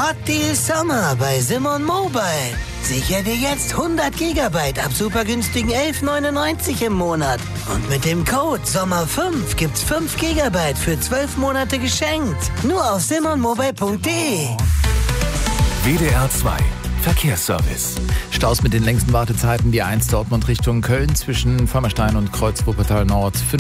Hot Deal Sommer bei Simon Mobile. Sichere dir jetzt 100 Gigabyte ab super günstigen 11,99 im Monat. Und mit dem Code SOMMER5 gibt's 5 Gigabyte für 12 Monate geschenkt. Nur auf simonmobile.de. WDR 2 Verkehrsservice. Staus mit den längsten Wartezeiten, die A1 Dortmund Richtung Köln zwischen Förmerstein und Kreuz Wuppertal Nord.